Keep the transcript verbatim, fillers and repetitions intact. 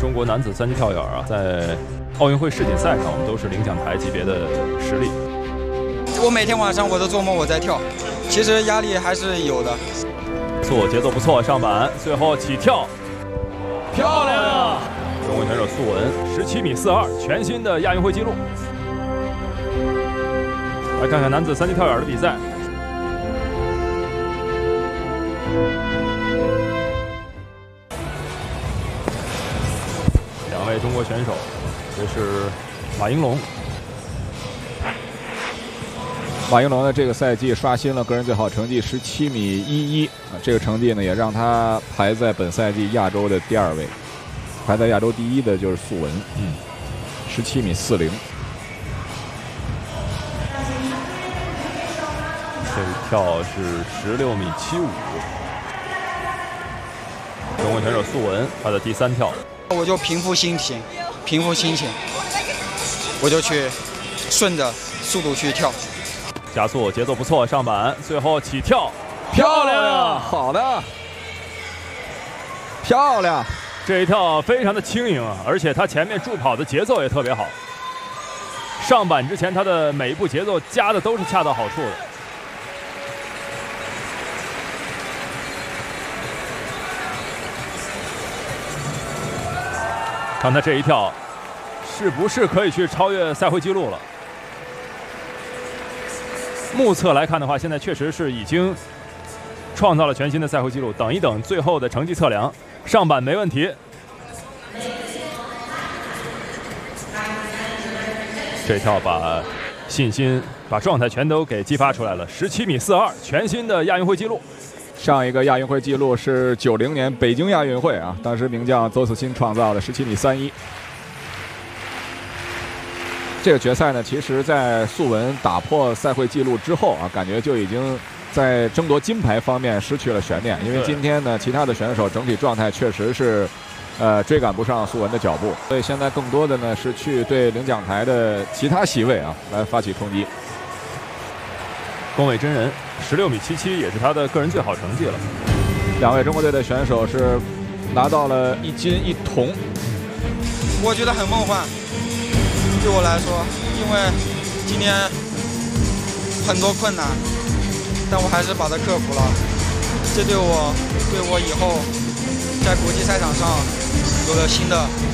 中国男子三级跳远啊，在奥运会世锦赛上，我们都是领奖台级别的实力。 我每天晚上我都做梦我在跳，其实压力还是有的。 错，节奏不错，上板，最后起跳，漂亮啊！中国选手苏文十七米四二，全新的亚运会纪录。来看看男子三级跳远的比赛。 两位中国选手，这是马应龙。 马应龙呢，这个赛季刷新了个人最好成绩十七米一一啊，这个成绩呢也让他排在本赛季亚洲的第二位，排在亚洲第一的就是苏文，嗯，十七米四零。 这一跳是十六米七五。中国选手苏文，他的第三跳。 我就平复心情，平复心情，我就去顺着速度去跳， 加速节奏不错，上板，最后起跳， 漂亮啊！好的，漂亮！ 这一跳非常的轻盈啊，而且他前面助跑的节奏也特别好。上板之前，他的每一步节奏加的都是恰到好处的。 看他这一跳，是不是可以去超越赛会纪录了？目测来看的话，现在确实是已经创造了全新的赛会纪录。等一等最后的成绩测量，上板没问题。这跳把信心、把状态全都给激发出来了，十七米四二，全新的亚运会纪录。 上一个亚运会纪录是九零年北京亚运会啊，当时名将邹思亲创造的十七米三一。这个决赛呢，其实在苏文打破赛会纪录之后啊，感觉就已经在争夺金牌方面失去了悬念，因为今天呢，其他的选手整体状态确实是，呃，追赶不上苏文的脚步，所以现在更多的呢是去对领奖台的其他席位啊来发起冲击。 宫尾真人。 十六米七七也是他的个人最好成绩了。 两位中国队的选手是拿到了一金一铜， 我觉得很梦幻。对我来说，因为今天很多困难，但我还是把它克服了。这对我对我以后在国际赛场上有了新的